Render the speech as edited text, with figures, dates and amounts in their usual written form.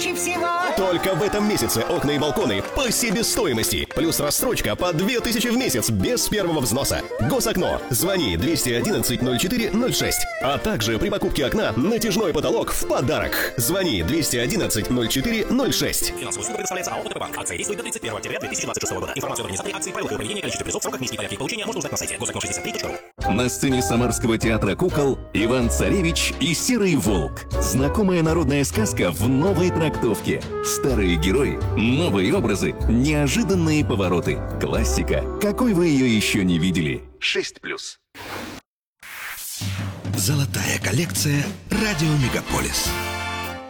тысячи всего. Только в этом месяце окна и балконы по себестоимости. Плюс рассрочка по 2000 в месяц без первого взноса. Госокно. Звони 211-04-06. А также при покупке окна натяжной потолок в подарок. Звони 211-04-06. Финансовую услугу предоставляется АО «ВТБ-банк». Акция действует до 31 октября 2026 года. Информацию об организации акции, правилах ее проведения, количестве призов, сроках, месте и порядке их получения можно узнать на сайте gosokno63.ru. На сцене Самарского театра кукол Иван Царевич и Серый волк. Знакомая народная сказка в новой трактовке. Старые герои, новые образы, неожиданные повороты. Классика, какой вы ее еще не видели. 6+. Золотая коллекция «Радио Мегаполис».